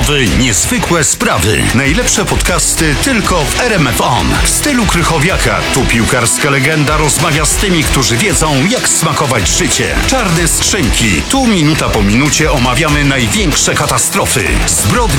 rozmowy, niezwykłe sprawy. Najlepsze podcasty tylko w RMF On. W stylu Krychowiaka. Tu piłkarska legenda rozmawia z tymi, którzy wiedzą, jak smakować życie. Czarne skrzynki. Tu minuta po minucie omawiamy największe katastrofy. Zbrodnie